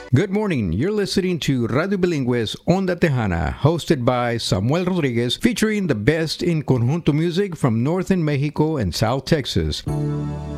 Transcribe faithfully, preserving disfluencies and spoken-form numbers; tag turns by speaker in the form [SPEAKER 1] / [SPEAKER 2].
[SPEAKER 1] Good morning. You're listening to Radio Bilingües Onda Tejana, hosted by Samuel Rodriguez, featuring the best in conjunto music from Northern Mexico and South Texas.